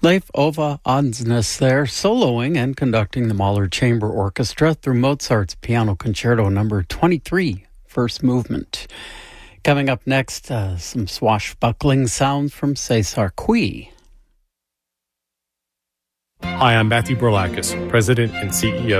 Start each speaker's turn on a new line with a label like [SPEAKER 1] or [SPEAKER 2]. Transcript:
[SPEAKER 1] Leif Ove Ansnes there, soloing and conducting the Mahler Chamber Orchestra through Mozart's Piano Concerto No. 23, First Movement. Coming up next, some swashbuckling sounds from César Cui.
[SPEAKER 2] Hi, I'm Matthew Borlakis, President and CEO